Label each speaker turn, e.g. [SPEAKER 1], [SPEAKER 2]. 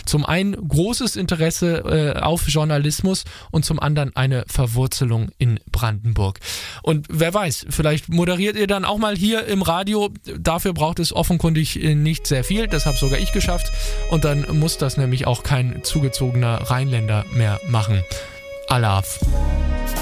[SPEAKER 1] Zum einen großes Interesse auf Journalismus und zum anderen eine Verwurzelung in Brandenburg. Und wer weiß, vielleicht moderiert ihr dann auch mal hier im Radio. Dafür braucht es offenkundig nicht sehr viel, das habe sogar ich geschafft. Und dann muss das nämlich auch kein zugezogener Rheinländer mehr machen. Alaf.